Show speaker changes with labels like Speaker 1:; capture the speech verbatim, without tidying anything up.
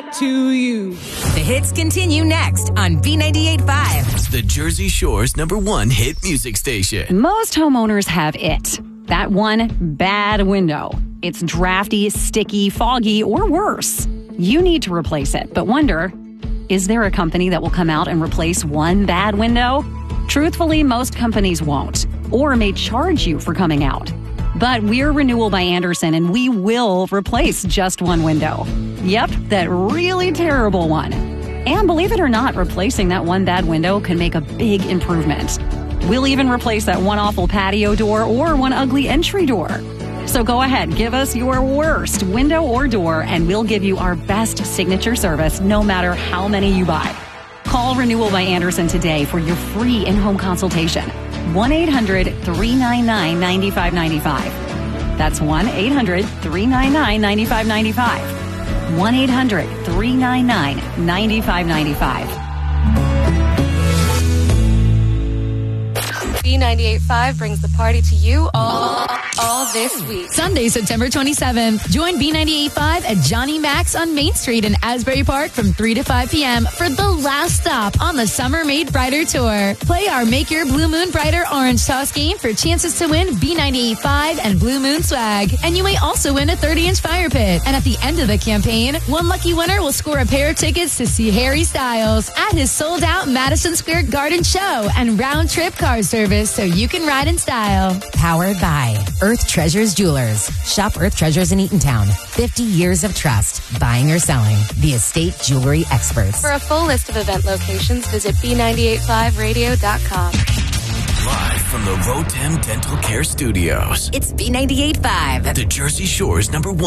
Speaker 1: that to you.
Speaker 2: The hits continue next on B ninety-eight point five.
Speaker 3: The Jersey Shore's number one hit music station.
Speaker 4: Most homeowners have it. That one bad window. It's drafty, sticky, foggy, or worse. You need to replace it, but wonder, is there a company that will come out and replace one bad window? Truthfully, most companies won't, or may charge you for coming out. But we're Renewal by Andersen, and we will replace just one window. Yep, that really terrible one. And believe it or not, replacing that one bad window can make a big improvement. We'll even replace that one awful patio door or one ugly entry door. So go ahead, give us your worst window or door, and we'll give you our best signature service no matter how many you buy. Call Renewal by Andersen today for your free in-home consultation. one eight hundred, three nine nine, nine five nine five. That's one eight hundred, three nine nine, nine five nine five. one eight hundred, three nine nine, nine five nine five.
Speaker 5: B ninety-eight point five brings the party to you all, all this week.
Speaker 6: Sunday, September twenty-seventh. Join B ninety-eight point five at Johnny Mac's on Main Street in Asbury Park from three to five p.m. for the last stop on the Summer Made Brighter Tour. Play our Make Your Blue Moon Brighter Orange Toss game for chances to win B ninety-eight point five and Blue Moon swag. And you may also win a thirty-inch fire pit. And at the end of the campaign, one lucky winner will score a pair of tickets to see Harry Styles at his sold-out Madison Square Garden show and round-trip car service, so you can ride in style.
Speaker 2: Powered by Earth Treasures Jewelers. Shop Earth Treasures in Eatontown. fifty years of trust. Buying or selling. The estate jewelry experts.
Speaker 5: For a full list of event locations, visit B ninety-eight point five radio dot com.
Speaker 3: Live from the Rotem Dental Care Studios.
Speaker 2: It's B ninety-eight point five.
Speaker 3: The Jersey Shore's number one